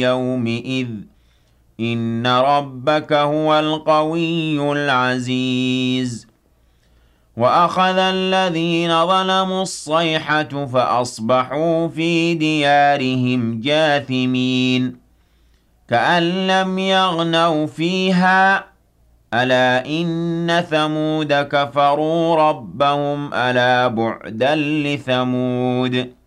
يومئذ إن ربك هو القوي العزيز وأخذ الذين ظلموا الصيحة فأصبحوا في ديارهم جاثمين كأن لم يغنوا فيها ألا إن ثمود كفروا ربهم ألا بعدا لثمود